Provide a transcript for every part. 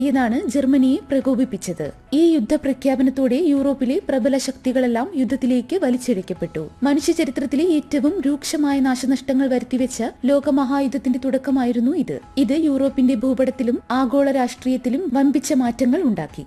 എന്നാണ് ജർമ്മനിയെ പ്രകോപിപ്പിച്ചത്. ഈ യുദ്ധപ്രഖ്യാപനത്തോടെ യൂറോപ്പിലെ പ്രബല ശക്തികളെല്ലാം യുദ്ധത്തിലേക്ക് വലിച്ചിഴക്കപ്പെട്ടു. മനുഷ്യചരിത്രത്തിലെ ഏറ്റവും രൂക്ഷമായ നാശനഷ്ടങ്ങൾ വരുത്തിവെച്ച ലോകമഹായുദ്ധത്തിന്റെ തുടക്കമായിരുന്നു ഇത്. ഇത് യൂറോപ്പിന്റെ ഭൂപടത്തിലും ആഗോള രാഷ്ട്രീയത്തിലും വമ്പിച്ച മാറ്റങ്ങൾ ഉണ്ടാക്കി.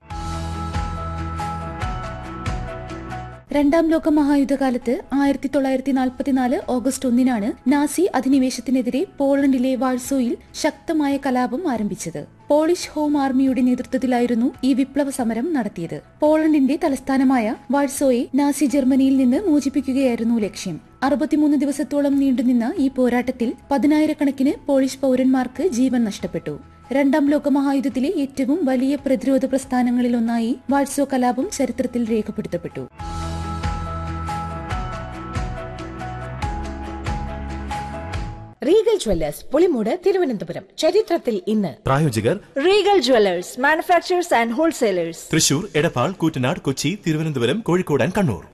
രണ്ടാം ലോക മഹായുദ്ധകാലത്ത് 1944 ഓഗസ്റ്റ് 1 നാസി അധിനിവേശത്തിനെതിരെ പോളണ്ടിലെ വാഴ്സോയിൽ ശക്തമായ കലാപം ആരംഭിച്ചത്. പോളിഷ് ഹോം ആർമിയുടെ നേതൃത്വത്തിലായിരുന്നു ഈ വിപ്ലവ സമരം നടത്തിയത്. പോളണ്ടിന്റെ തലസ്ഥാനമായ വാഴ്സോയെ നാസി ജർമ്മനിയിൽ നിന്ന് മോചിപ്പിക്കുകയായിരുന്നു ലക്ഷ്യം. 63 ദിവസത്തോളം നീണ്ടുനിന്ന ഈ പോരാട്ടത്തിൽ 10,000-കണക്കിന് പോളിഷ് പൗരന്മാർക്ക് ജീവൻ നഷ്ടപ്പെട്ടു. രണ്ടാം ലോക മഹായുദ്ധത്തിലെ ഏറ്റവും വലിയ പ്രതിരോധ പ്രസ്ഥാനങ്ങളിലൊന്നായി വാഴ്സോ കലാപം ചരിത്രത്തിൽ രേഖപ്പെടുത്തപ്പെട്ടു. Regal Jewellers Pulimoodu Thiruvananthapuram. ചരിത്രത്തിൽ ഇന്ന്. പ്രായോജകർ Regal Jewellers, manufacturers and wholesalers, Thrissur, Edappal, Koottanad, Kochi, Thiruvananthapuram, Kozhikode and Kannur.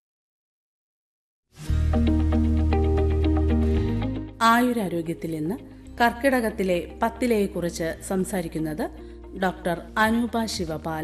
ആയുരാരോഗ്യത്തിൽ ഇന്ന് കർക്കിടകത്തിലെ പത്തിലയെക്കുറിച്ച് സംസാരിക്കുന്നത് ഡോക്ടർ അനൂപ ശിവപാൽ.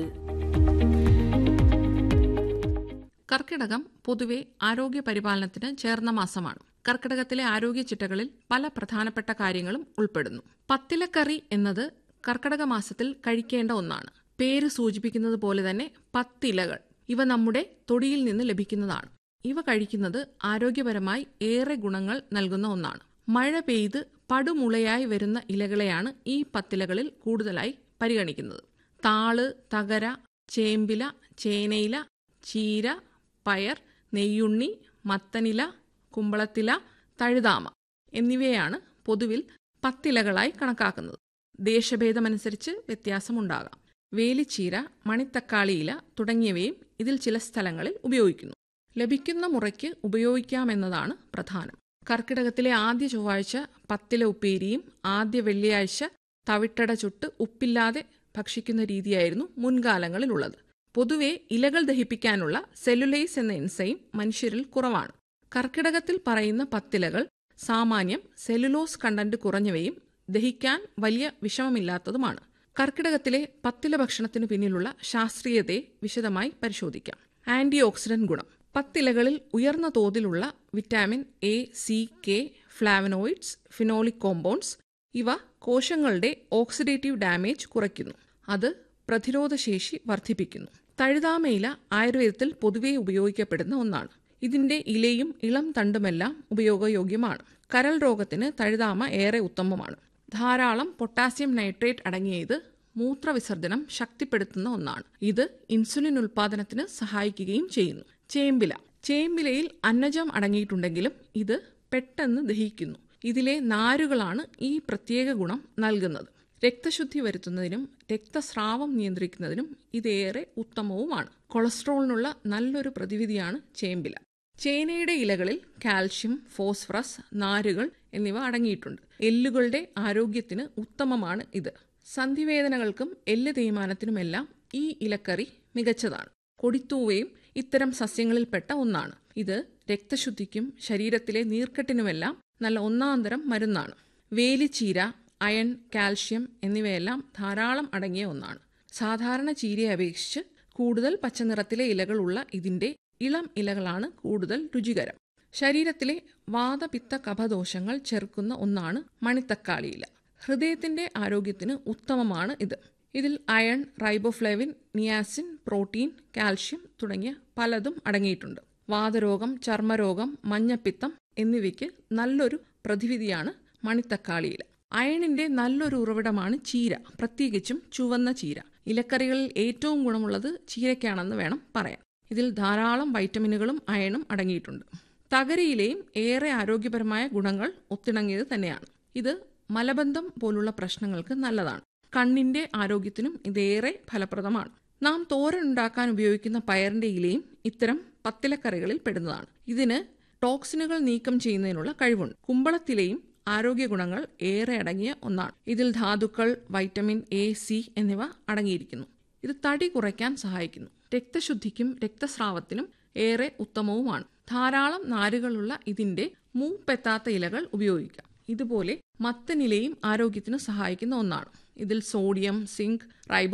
കർക്കിടകം പൊതുവെ ആരോഗ്യ പരിപാലനത്തിന് ചേർന്ന മാസമാണ്. കർക്കിടകത്തിലെ ആരോഗ്യ ചിട്ടകളിൽ പല പ്രധാനപ്പെട്ട കാര്യങ്ങളും ഉൾപ്പെടുന്നു. പത്തിലക്കറി എന്നത് കർക്കിടക മാസത്തിൽ കഴിക്കേണ്ട ഒന്നാണ്. പേര് സൂചിപ്പിക്കുന്നത് പോലെ തന്നെ 10 ഇലകൾ. ഇവ നമ്മുടെ തൊടിയിൽ നിന്ന് ലഭിക്കുന്നതാണ്. ഇവ കഴിക്കുന്നത് ആരോഗ്യപരമായി ഏറെ ഗുണങ്ങൾ നൽകുന്ന ഒന്നാണ്. മഴ പെയ്ത് പടുമുളയായി വരുന്ന ഇലകളെയാണ് ഈ 10 ഇലകളിൽ കൂടുതലായി പരിഗണിക്കുന്നത്. താള്, തകര, ചേമ്പില, ചേനയില, ചീര, പയർ, നെയ്യുണ്ണി, മത്തനില, കുമ്പളത്തില, തഴുതാമ എന്നിവയാണ് പൊതുവിൽ 10 ഇലകളായി കണക്കാക്കുന്നത്. ദേശഭേദമനുസരിച്ച് വ്യത്യാസമുണ്ടാകാം. വേലിച്ചീര, മണിത്തക്കാളിയില തുടങ്ങിയവയും ഇതിൽ ചില സ്ഥലങ്ങളിൽ ഉപയോഗിക്കുന്നു. ലഭിക്കുന്ന മുറയ്ക്ക് ഉപയോഗിക്കാമെന്നതാണ് പ്രധാനം. കർക്കിടകത്തിലെ ആദ്യ ചൊവ്വാഴ്ച 10 ഇല ഉപ്പേരിയും ആദ്യ വെള്ളിയാഴ്ച തവിട്ടട ചുട്ട് ഉപ്പില്ലാതെ ഭക്ഷിക്കുന്ന രീതിയായിരുന്നു മുൻകാലങ്ങളിലുള്ളത്. പൊതുവെ ഇലകൾ ദഹിപ്പിക്കാനുള്ള സെല്ലുലേസ് എന്ന എൻസൈം മനുഷ്യരിൽ കുറവാണ്. കർക്കിടകത്തിൽ പറയുന്ന 10 ഇലകൾ സാമാന്യം സെല്ലുലോസ് കണ്ടന്റ് കുറഞ്ഞവയും ദഹിക്കാൻ വലിയ വിഷമമില്ലാത്തതുമാണ്. കർക്കിടകത്തിലെ 10 ഇല ഭക്ഷണത്തിനു പിന്നിലുള്ള ശാസ്ത്രീയതയെ വിശദമായി പരിശോധിക്കാം. ആന്റി ഓക്സിഡന്റ് ഗുണം. 10 ഇലകളിൽ ഉയർന്ന തോതിലുള്ള vitamin A, C, K, flavonoids, phenolic compounds ഇവ കോശങ്ങളുടെ ഓക്സിഡേറ്റീവ് ഡാമേജ് കുറയ്ക്കുന്നു. അത് പ്രതിരോധശേഷി വർദ്ധിപ്പിക്കുന്നു. തഴുതാമയില ആയുർവേദത്തിൽ പൊതുവെ ഉപയോഗിക്കപ്പെടുന്ന ഒന്നാണ്. ഇതിന്റെ ഇലയും ഇളം തണ്ടുമെല്ലാം ഉപയോഗയോഗ്യമാണ്. കരൾ രോഗത്തിന് തഴുതാമ ഏറെ ഉത്തമമാണ്. ധാരാളം പൊട്ടാസ്യം നൈട്രേറ്റ് അടങ്ങിയ ഇത് മൂത്രവിസർജനം ശക്തിപ്പെടുത്തുന്ന ഒന്നാണ്. ഇത് ഇൻസുലിൻ ഉൽപാദനത്തിന് സഹായിക്കുകയും ചെയ്യുന്നു. ചേമ്പില. ചേമ്പിലയിൽ അന്നജം അടങ്ങിയിട്ടുണ്ടെങ്കിലും ഇത് പെട്ടെന്ന് ദഹിക്കുന്നു. ഇതിലെ നാരുകളാണ് ഈ പ്രത്യേക ഗുണം നൽകുന്നത്. രക്തശുദ്ധി വരുത്തുന്നതിനും രക്തസ്രാവം നിയന്ത്രിക്കുന്നതിനും ഇതേറെ ഉത്തമവുമാണ്. കൊളസ്ട്രോളിനുള്ള നല്ലൊരു പ്രതിവിധിയാണ് ചേമ്പില. ചേനയുടെ ഇലകളിൽ കാൽഷ്യം, ഫോസ്ഫറസ്, നാരുകൾ എന്നിവ അടങ്ങിയിട്ടുണ്ട്. എല്ലുകളുടെ ആരോഗ്യത്തിന് ഉത്തമമാണ് ഇത്. സന്ധിവേദനകൾക്കും എല്ല് തേയ്മാനത്തിനുമെല്ലാം ഈ ഇലക്കറി മികച്ചതാണ്. കൊടിത്തൂവയും ഇത്തരം സസ്യങ്ങളിൽപ്പെട്ട ഒന്നാണ്. ഇത് രക്തശുദ്ധിക്കും ശരീരത്തിലെ നീർക്കെട്ടിനുമെല്ലാം നല്ല ഒന്നാന്തരം മരുന്നാണ്. വേലിച്ചീര അയൺ, കാൽഷ്യം എന്നിവയെല്ലാം ധാരാളം അടങ്ങിയ ഒന്നാണ്. സാധാരണ ചീരയെ അപേക്ഷിച്ച് കൂടുതൽ പച്ചനിറത്തിലെ ഇലകളുള്ള ഇതിന്റെ ഇളം ഇലകളാണ് കൂടുതൽ രുചികരം. ശരീരത്തിലെ വാതപിത്ത കഫദോഷങ്ങൾ ചെറുക്കുന്ന ഒന്നാണ് മണിത്തക്കാളിയില. ഹൃദയത്തിന്റെ ആരോഗ്യത്തിന് ഉത്തമമാണ് ഇത്. ഇതിൽ iron, riboflavin, niacin, protein, calcium തുടങ്ങിയ പലതും അടങ്ങിയിട്ടുണ്ട്. വാതരോഗം, ചർമ്മരോഗം, മഞ്ഞപ്പിത്തം എന്നിവയ്ക്ക് നല്ലൊരു പ്രതിവിധിയാണ് മണിത്തക്കാളിയില. അയണിന്റെ നല്ലൊരു ഉറവിടമാണ് ചീര, പ്രത്യേകിച്ചും ചുവന്ന ചീര. ഇലക്കറികളിൽ ഏറ്റവും ഗുണമുള്ളത് ചീരയ്ക്കാണെന്ന് വേണം പറയാൻ. ഇതിൽ ധാരാളം വൈറ്റമിനുകളും അയണും അടങ്ങിയിട്ടുണ്ട്. തകരയിലെയും ഏറെ ആരോഗ്യപരമായ ഗുണങ്ങൾ ഒത്തിണങ്ങിയത് തന്നെയാണ്. ഇത് മലബന്ധം പോലുള്ള പ്രശ്നങ്ങൾക്ക് നല്ലതാണ്. കണ്ണിന്റെ ആരോഗ്യത്തിനും ഇതേറെ ഫലപ്രദമാണ്. നാം തോരൻ ഉണ്ടാക്കാൻ ഉപയോഗിക്കുന്ന പയറിന്റെ ഇലയും ഇത്തരം 10 ഇലക്കറികളിൽ പെടുന്നതാണ്. ഇതിന് ടോക്സിനുകൾ നീക്കം ചെയ്യുന്നതിനുള്ള കഴിവുണ്ട്. കുമ്പളത്തിലെയും ആരോഗ്യ ഗുണങ്ങൾ ഏറെ അടങ്ങിയ ഒന്നാണ്. ഇതിൽ ധാതുക്കൾ, വൈറ്റമിൻ എ, സി എന്നിവ അടങ്ങിയിരിക്കുന്നു. ഇത് തടി കുറയ്ക്കാൻ സഹായിക്കുന്നു. രക്തശുദ്ധിക്കും രക്തസ്രാവത്തിനും ഏറെ ഉത്തമവുമാണ്. ധാരാളം നാരുകളുള്ള ഇതിന്റെ മൂപ്പെത്താത്ത ഇലകൾ ഉപയോഗിക്കാം. ഇതുപോലെ മത്തനിലയും ആരോഗ്യത്തിന് സഹായിക്കുന്ന ഒന്നാണ്. ഇതിൽ സോഡിയം, സിങ്ക്, റൈബോ